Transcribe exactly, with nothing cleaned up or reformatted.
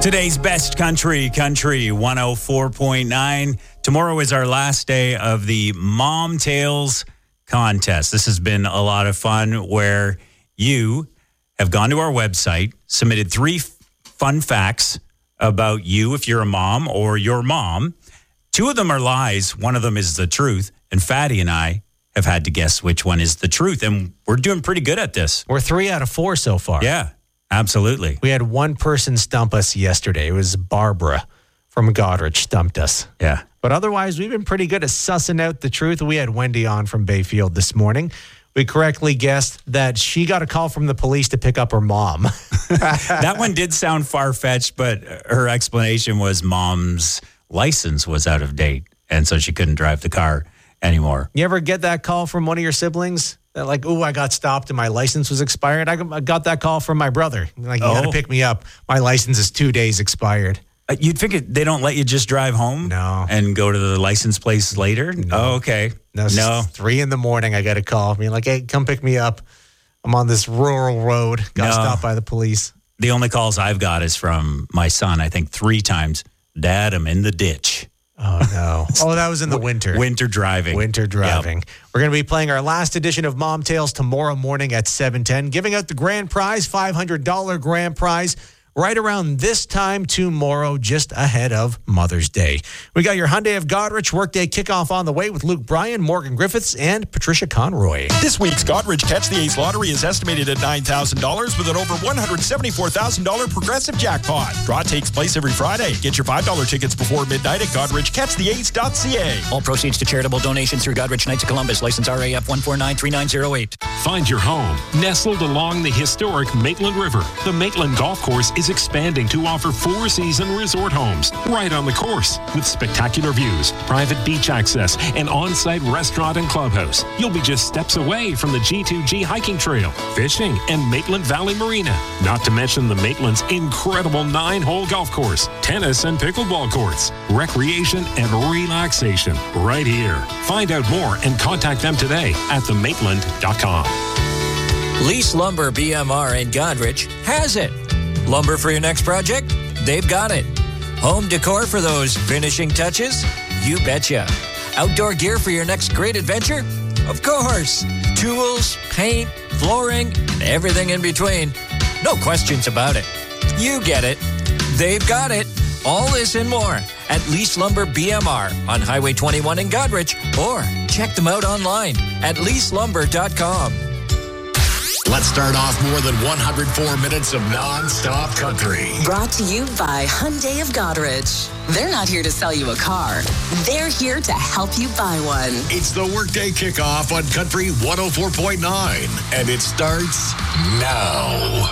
Today's best country, country one oh four point nine. Tomorrow is our last day of the Mom Tales contest. This has been a lot of fun where you have gone to our website, submitted three f- fun facts about you if you're a mom or your mom. Two of them are lies. One of them is the truth. And Fatty and I have had to guess which one is the truth. And we're doing pretty good at this. We're three out of four so far. Yeah, absolutely. We had one person stump us yesterday. It was Barbara from Goderich stumped us. Yeah. But otherwise, we've been pretty good at sussing out the truth. We had Wendy on from Bayfield this morning. We correctly guessed that she got a call from the police to pick up her mom. That one did sound far-fetched, but her explanation was mom's license was out of date, and so she couldn't drive the car anymore. You ever get that call from one of your siblings? That like, oh, I got stopped and my license was expired? I got that call from my brother. Like, you Oh. got to pick me up. My license is two days expired. Uh, You'd think it, they don't let you just drive home? No. And go to the license place later? No. Oh, okay. No, it's No. three in the morning, I got a call. Being like, hey, come pick me up. I'm on this rural road. Got No. stopped by the police. The only calls I've got is from my son, I think three times. Dad, I'm in the ditch. Oh, no. Oh, that was in the winter. Winter driving. Winter driving. Yep. We're going to be playing our last edition of Mom Tales tomorrow morning at seven ten, giving out the grand prize, five hundred dollars grand prize, right around this time tomorrow, just ahead of Mother's Day. We got your Hyundai of Goderich workday kickoff on the way with Luke Bryan, Morgan Griffiths, and Patricia Conroy. This week's Goderich Catch the Ace lottery is estimated at nine thousand dollars with an over one hundred seventy-four thousand dollars progressive jackpot. Draw takes place every Friday. Get your five dollar tickets before midnight at Goderich Catch the Ace dot c a. All proceeds to charitable donations through Goderich Knights of Columbus. License R A F one four nine three nine zero eight. Find your home nestled along the historic Maitland River. The Maitland Golf Course is expanding to offer four-season resort homes right on the course with spectacular views, private beach access, and on-site restaurant and clubhouse. You'll be just steps away from the G two G hiking trail, fishing, and Maitland Valley Marina. Not to mention the Maitland's incredible nine-hole golf course, tennis and pickleball courts, recreation and relaxation right here. Find out more and contact them today at the maitland dot com. Lease Lumber B M R in Goderich has it. Lumber for your next project? They've got it. Home decor for those finishing touches? You betcha. Outdoor gear for your next great adventure? Of course. Tools, paint, flooring, and everything in between. No questions about it. You get it. They've got it. All this and more at Lease Lumber B M R on Highway twenty-one in Goderich, or check them out online at lease lumber dot com. Let's start off more than one hundred four minutes of non-stop country. Brought to you by Hyundai of Goderich. They're not here to sell you a car. They're here to help you buy one. It's the Workday Kickoff on Country one oh four point nine, and it starts now.